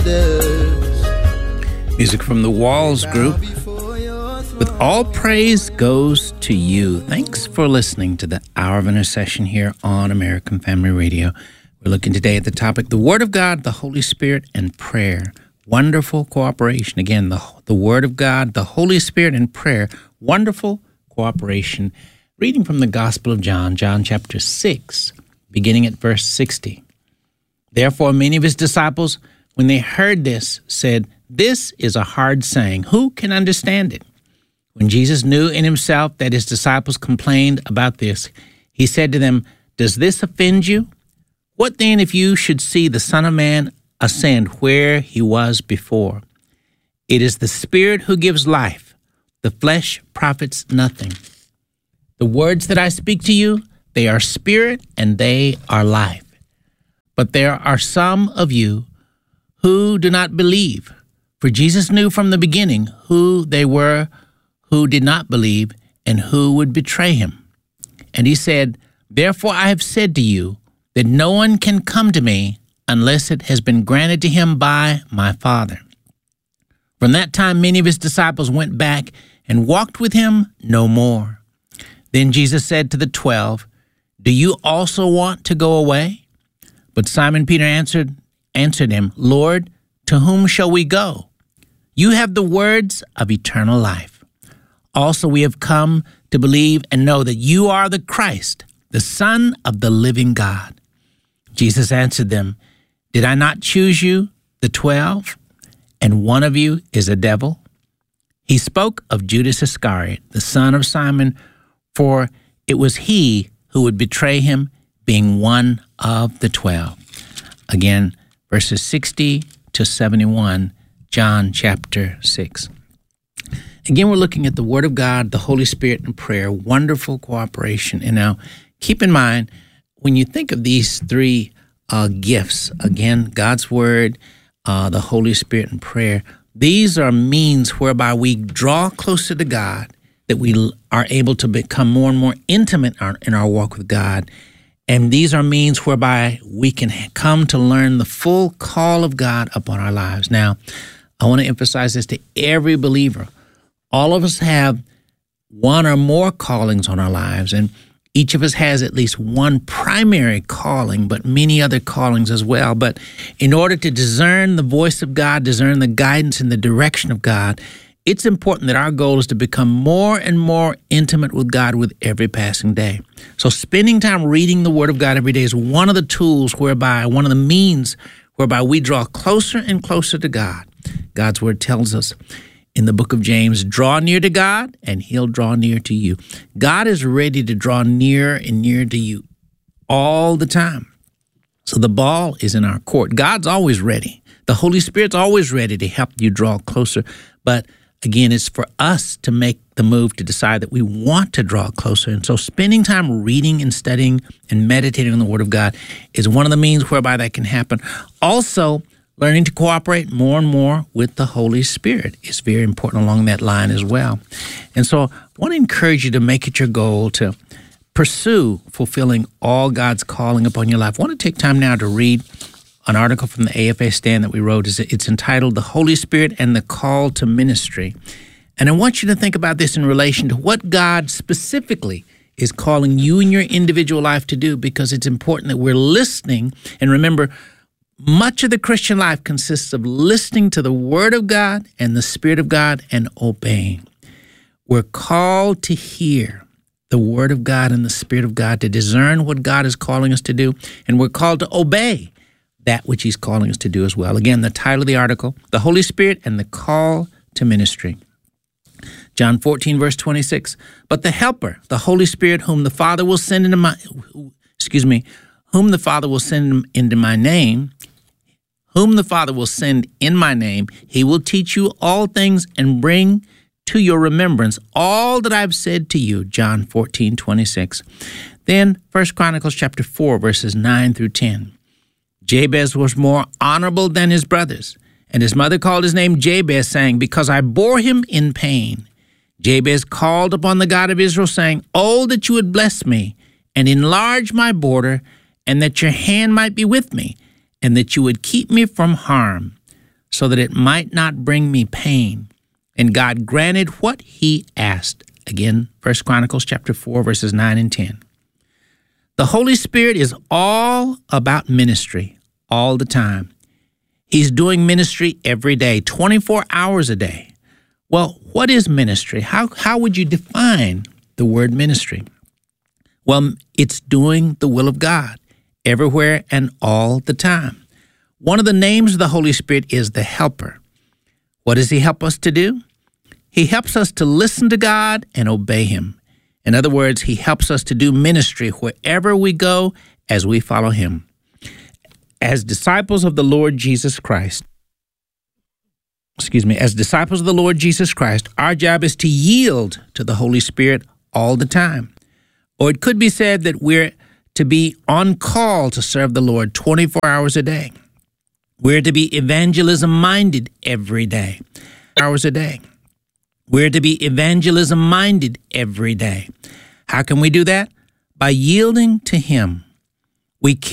Music from the Walls Group with All Praise Goes to You. Thanks for listening to the Hour of Intercession here on American Family Radio. We're looking today at the topic, the Word of God, the Holy Spirit, and prayer. Wonderful cooperation. Again, the Word of God, the Holy Spirit, and prayer. Wonderful cooperation. Reading from the Gospel of John, John chapter 6, beginning at verse 60. Therefore, many of his disciples, when they heard this, said, "This is a hard saying. Who can understand it?" When Jesus knew in himself that his disciples complained about this, he said to them, "Does this offend you? What then if you should see the Son of Man ascend where he was before? It is the Spirit who gives life. The flesh profits nothing. The words that I speak to you, they are spirit and they are life. But there are some of you who do not believe." For Jesus knew from the beginning who they were who did not believe and who would betray him. And he said, "Therefore I have said to you that no one can come to me unless it has been granted to him by my Father." From that time many of his disciples went back and walked with him no more. Then Jesus said to the 12, "Do you also want to go away?" But Simon Peter answered him, "Lord, to whom shall we go? You have the words of eternal life. Also we have come to believe and know that you are the Christ, the Son of the living God." Jesus answered them, "Did I not choose you, the 12, and one of you is a devil?" He spoke of Judas Iscariot, the son of Simon, for it was he who would betray him, being one of the 12. Again, verses 60 to 71, John chapter 6. Again, we're looking at the Word of God, the Holy Spirit, and prayer. Wonderful cooperation. And now, keep in mind, when you think of these three gifts, again, God's Word, the Holy Spirit, and prayer, these are means whereby we draw closer to God, that we are able to become more and more intimate in our walk with God. And these are means whereby we can come to learn the full call of God upon our lives. Now, I want to emphasize this to every believer. All of us have one or more callings on our lives, and each of us has at least one primary calling, but many other callings as well. But in order to discern the voice of God, discern the guidance and the direction of God, it's important that our goal is to become more and more intimate with God with every passing day. So spending time reading the Word of God every day is one of the tools whereby, one of the means whereby we draw closer and closer to God. God's Word tells us in the book of James, draw near to God and he'll draw near to you. God is ready to draw near and near to you all the time. So the ball is in our court. God's always ready. The Holy Spirit's always ready to help you draw closer. But again, it's for us to make the move to decide that we want to draw closer. And so spending time reading and studying and meditating on the Word of God is one of the means whereby that can happen. Also, learning to cooperate more and more with the Holy Spirit is very important along that line as well. And so I want to encourage you to make it your goal to pursue fulfilling all God's calling upon your life. I want to take time now to read an article from the AFA Stand that we wrote. It's entitled The Holy Spirit and the Call to Ministry. And I want you to think about this in relation to what God specifically is calling you in your individual life to do, because it's important that we're listening. And remember, much of the Christian life consists of listening to the Word of God and the Spirit of God and obeying. We're called to hear the Word of God and the Spirit of God, to discern what God is calling us to do, and we're called to obey that which He's calling us to do as well. Again, the title of the article, The Holy Spirit and the Call to Ministry. John 14, verse 26, "But the Helper, the Holy Spirit, whom the Father will send into my name, whom the Father will send in my name, he will teach you all things and bring to your remembrance all that I've said to you." John 14, 26. Then 1 Chronicles chapter 4, verses 9 through 10. "Jabez was more honorable than his brothers, and his mother called his name Jabez, saying, because I bore him in pain. Jabez called upon the God of Israel, saying, Oh, that you would bless me and enlarge my border, and that your hand might be with me, and that you would keep me from harm, so that it might not bring me pain. And God granted what he asked. Again, 1 Chronicles chapter 4, verses 9 and 10. The Holy Spirit is all about ministry all the time. He's doing ministry every day, 24 hours a day. Well, what is ministry? How would you define the word ministry? Well, it's doing the will of God everywhere and all the time. One of the names of the Holy Spirit is the Helper. What does he help us to do? He helps us to listen to God and obey him. In other words, he helps us to do ministry wherever we go as we follow him. As disciples of the Lord Jesus Christ, our job is to yield to the Holy Spirit all the time. Or it could be said that we're to be on call to serve the Lord 24 hours a day. We're to be evangelism-minded every day, hours a day. We're to be evangelism-minded every day. How can we do that? By yielding to him. We